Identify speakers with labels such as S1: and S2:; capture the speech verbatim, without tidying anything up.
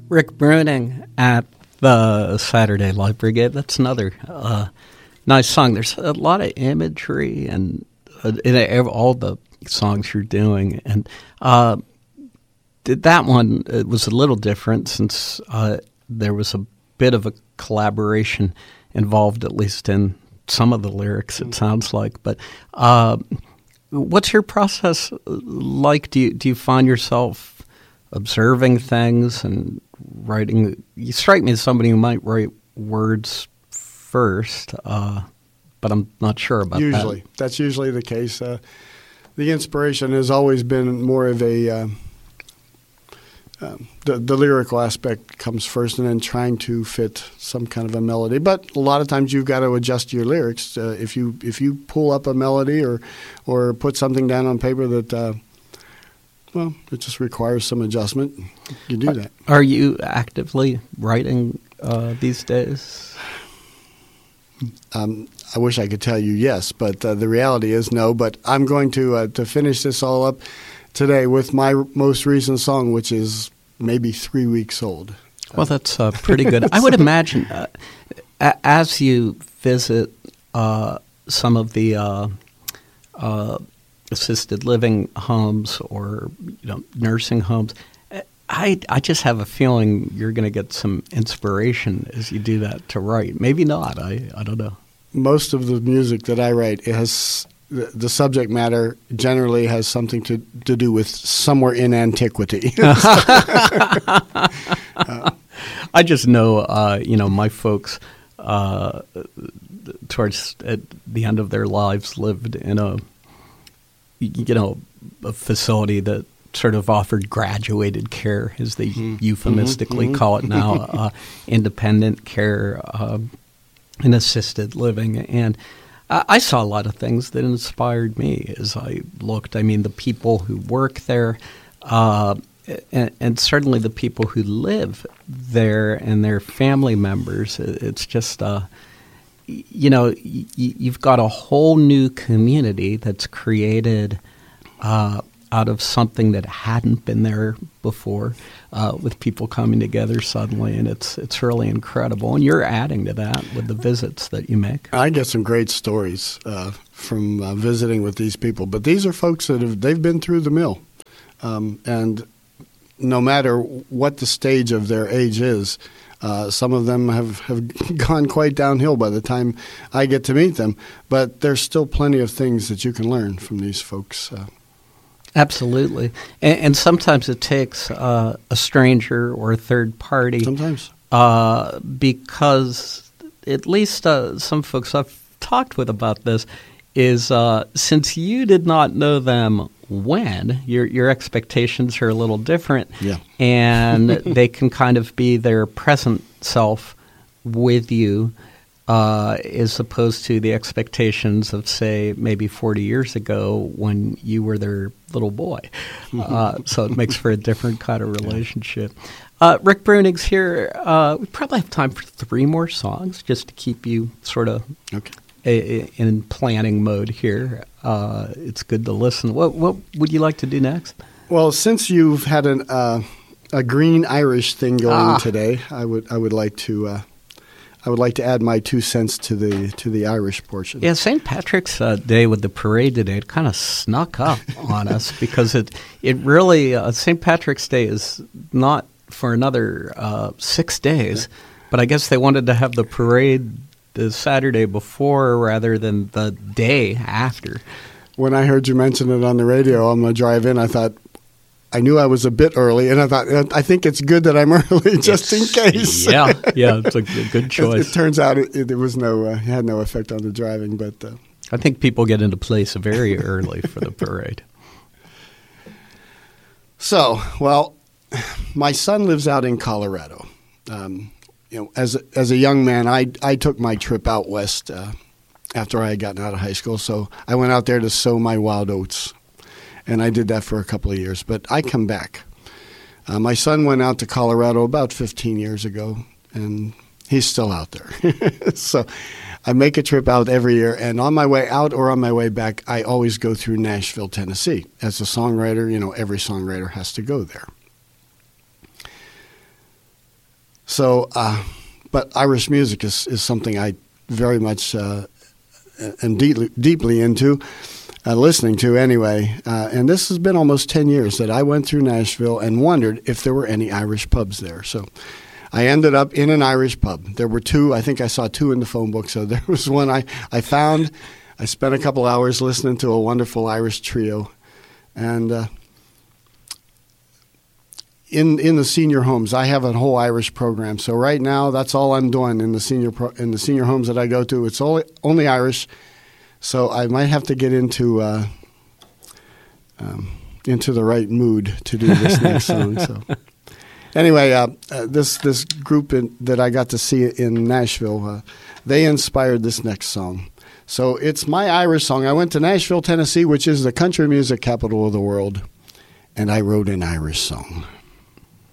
S1: Rick Bruning at the Saturday Light Brigade. That's another uh, nice song. There's a lot of imagery and uh, in all the songs you're doing. And uh, that one, it was a little different since uh, there was a bit of a collaboration involved, at least in some of the lyrics, it sounds like. But uh, what's your process like? Do you, do you find yourself observing things and writing? You strike me as somebody who might write words first, uh, but I'm not sure about
S2: usually.
S1: that.
S2: Usually. That's usually the case. Uh, the inspiration has always been more of a... Uh, um, the, the lyrical aspect comes first, and then trying to fit some kind of a melody. But a lot of times you've got to adjust your lyrics. Uh, if you if you pull up a melody or, or put something down on paper that... Uh, Well, it just requires some adjustment. You do that.
S1: Are you actively writing uh, these days?
S2: Um, I wish I could tell you yes, but uh, the reality is no. But I'm going to uh, to finish this all up today with my most recent song, which is maybe three weeks old.
S1: Well, that's uh, pretty good. I would imagine uh, as you visit uh, some of the uh, uh, assisted living homes or you know nursing homes, I I just have a feeling you're going to get some inspiration as you do that to write. Maybe not. I, I don't know. Most
S2: of the music that I write, it has the, the subject matter generally has something to, to do with somewhere in antiquity. uh,
S1: I just know, uh, you know, my folks uh, towards at the end of their lives lived in a you know, a facility that sort of offered graduated care, as they mm-hmm. euphemistically mm-hmm. call it now, uh, independent care uh, and assisted living. And I, I saw a lot of things that inspired me as I looked. I mean, the people who work there, uh, and, and certainly the people who live there and their family members. It's just uh, you know, y- you've got a whole new community that's created uh, out of something that hadn't been there before, uh, with people coming together suddenly, and it's it's really incredible. And you're adding to that with the visits that you make.
S2: I get some great stories uh, from uh, visiting with these people, but these are folks that have they've been through the mill, um, and no matter what the stage of their age is. Uh, some of them have, have gone quite downhill by the time I get to meet them, but there's still plenty of things that you can learn from these folks. Uh,
S1: Absolutely. And, and sometimes it takes uh, a stranger or a third party.
S2: Sometimes.
S1: Uh, because at least uh, some folks I've talked with about this is uh, since you did not know them when, your your expectations are a little different.
S2: Yeah.
S1: And they can kind of be their present self with you uh, as opposed to the expectations of, say, maybe forty years ago when you were their little boy. Uh, so it makes for a different kind of relationship. Uh, Rick Bruning's here. Uh, we probably have time for three more songs just to keep you sort of
S2: okay.
S1: a, a, in planning mode here. Uh, it's good to listen. What what would you like to do next?
S2: Well, since you've had an uh, a green Irish thing going
S1: ah.
S2: today, I would I would like to uh, I would like to add my two cents to the to the Irish portion.
S1: Yeah, Saint Patrick's uh, Day with the parade today, it kind of snuck up on us because it it really uh, Saint Patrick's Day is not for another uh, six days, yeah. But I guess they wanted to have the parade the Saturday before rather than the day after.
S2: When I heard you mention it on the radio on my drive in, I thought, I knew I was a bit early, and I thought, I think it's good that I'm early just it's, in case.
S1: Yeah, yeah, it's a good choice.
S2: It, it turns out it, it, it was no, uh, it had no effect on the driving, but uh,
S1: I think people get into place very early for the parade.
S2: So, well, my son lives out in Colorado. Um, You know, as a, as a young man, I I took my trip out west uh, after I had gotten out of high school. So I went out there to sow my wild oats, and I did that for a couple of years. But I come back. Uh, my son went out to Colorado about fifteen years ago, and he's still out there. So I make a trip out every year, and on my way out or on my way back, I always go through Nashville, Tennessee. As a songwriter, you know, every songwriter has to go there. So, uh, but Irish music is, is something I very much uh, am deeply, deeply into, uh, listening to anyway. Uh, and this has been almost ten years that I went through Nashville and wondered if there were any Irish pubs there. So I ended up in an Irish pub. There were two. I think I saw two in the phone book. So there was one I, I found. I spent a couple hours listening to a wonderful Irish trio. And uh, in in the senior homes, I have a whole Irish program. So right now, that's all I'm doing in the senior pro, in the senior homes that I go to. It's only only Irish. So I might have to get into uh, um, into the right mood to do this next song. So. Anyway, uh, uh, this this group in, that I got to see in Nashville, uh, they inspired this next song. So it's my Irish song. I went to Nashville, Tennessee, which is the country music capital of the world, and I wrote an Irish song.